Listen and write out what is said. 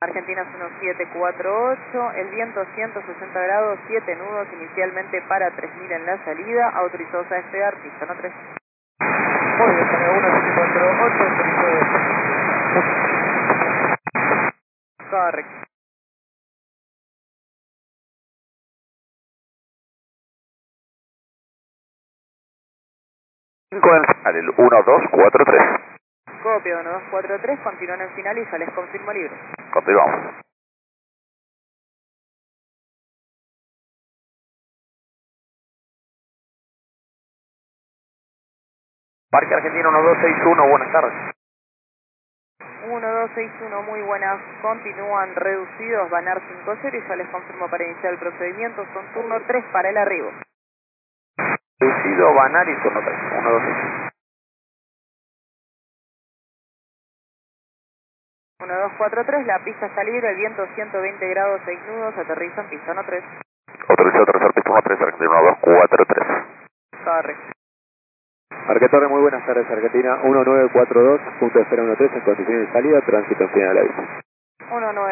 Argentina 1748, el viento 160 grados, 7 nudos, inicialmente para 3000 en la salida, autorizados a despegar, pista no 3. Muy bien, Santiago 1748, Correcto. en final, el 1243. Copia 1243, continúan en final y ya les confirmo libre. Continuamos. Parque Argentina 1261, buenas tardes. 1261, muy buenas, continúan reducidos, Banar 50 y ya les confirmo para iniciar el procedimiento, son turno 3 para el arribo. Lucido, Banar y turno 3, 126. 1243, la pista está libre, el viento 120 grados, 6 nudos, aterriza en pista no 3. Autorizado tercer pista 13, Argentina 1243. Correcto. Arquetorre, muy buenas tardes, Argentina 1942, punto de espera 13, en condiciones de salida, tránsito en final de la vista. 19